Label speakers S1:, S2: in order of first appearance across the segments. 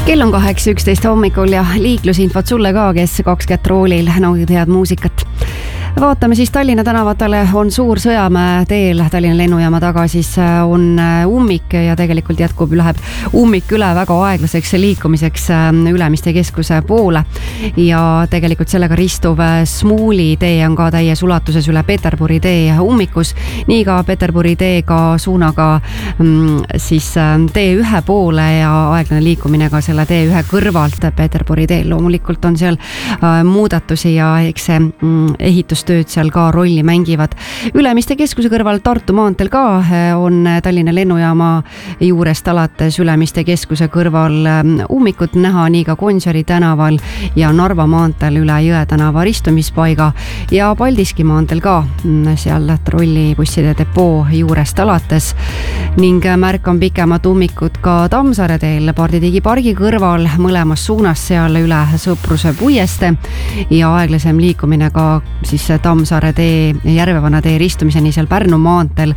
S1: Kell on 8:11 hommikul ja liiklusinfot sulle ka, kes 2 kätt roolil naudid head muusikat. Vaatame siis Tallinna tänavatele, on Suur Sõjamäe teel Tallinna lennujaama taga, siis on ummik ja tegelikult läheb ummik üle väga aeglaseks liikumiseks Ülemiste keskuse poole ja tegelikult sellega ristuv Smuuli tee on ka täies ulatuses üle Peterburi tee ummikus, nii ka Peterburi teega suunaga siis T1 poole ja aeglane liikumine ka selle T1 kõrvalt Peterburi teel. Loomulikult on seal muudatusi ja eks see ehitustööd seal ka rolli mängivad. Ülemiste keskuse kõrval Tartu maanteel ka on Tallinna lennujaama juurest alates Ülemiste keskuse kõrval ummikut näha, nii ka Gonsiori tänaval ja Narva maanteel üle Jõe tänava ristumispaiga ja Paldiski maanteel ka seal trollibusside depoo juurest alates ning märk on pikemat ummikut ka Tammsaare teel Parditigi pargi kõrval mõlemas suunas seal üle Sõpruse puieste ja aeglasem liikumine ka siis Tammsaare tee, Järvevana tee ristumiseni seal Pärnu maanteel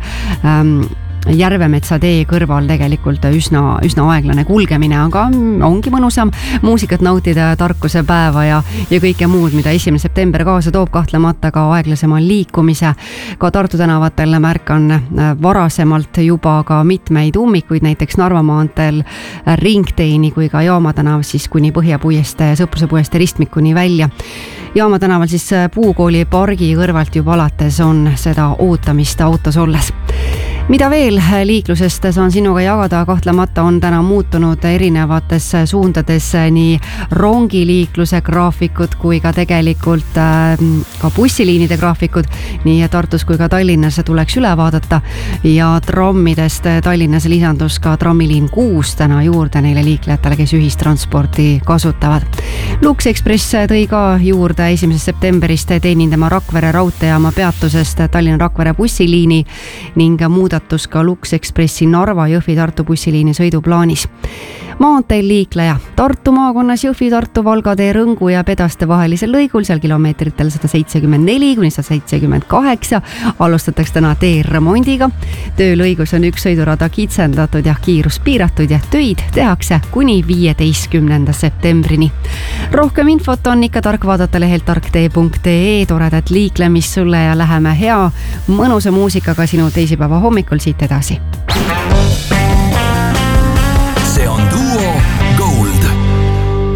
S1: Järvemetsa tee kõrval tegelikult üsna aeglane kulgemine, aga ongi mõnusam muusikat nautida, tarkuse päeva ja kõike muud, mida 1. september kaasa toob, kahtlemata ka aeglasema liikumise. Ka Tartu tänavatel märkan varasemalt juba ka mitmeid ummikuid, näiteks Narva maanteel Ringteeni kui ka Jaama tänav siis kuni Põhjapuieste ja Sõpruse puieste ristmikuni välja. Jaama tänaval siis Puukooli pargi kõrvalt juba alates on seda ootamist autos olles. Mida veel liiklusest saan sinuga jagada, kahtlemata on täna muutunud erinevates suundades nii rongiliikluse graafikud kui ka tegelikult ka bussiliinide graafikud, nii Tartus kui ka Tallinnas tuleks üle vaadata ja trammidest Tallinnas lisandus ka trammiliin 6 täna juurde neile liiklejatele, kes ühistransporti kasutavad. Lux Express tõi ka juurde 1. septembrist teenindama Rakvere raudteejaama peatusest Tallinna Rakvere bussiliini ning muudatus ka Lux Expressi Narva Jõhvi Tartu bussiliini sõiduplaanis. Maanteel liikleja Tartu maakonnas Jõhvi Tartu Valga tee Rõngu ja Pedaste vahelisel lõigul seal kilomeetritel 174 kuni 178 alustatakse täna tee remondiga. Töölõigus on üks sõidurada kitsendatud ja kiirus piiratud ja töid tehakse kuni 15. septembrini. Rohkem infot on ikka tark vaadata lehelt tarktee.ee. Toredat liiklemist sulle ja läheme hea mõnusa muusikaga sinu teisipäeva hommikul siit edasi.